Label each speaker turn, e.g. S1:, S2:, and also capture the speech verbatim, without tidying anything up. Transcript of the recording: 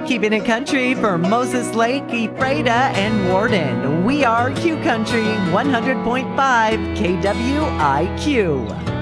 S1: Keeping it country for Moses Lake, Ephrata, and Warden. We are Q Country one hundred point five K W I Q.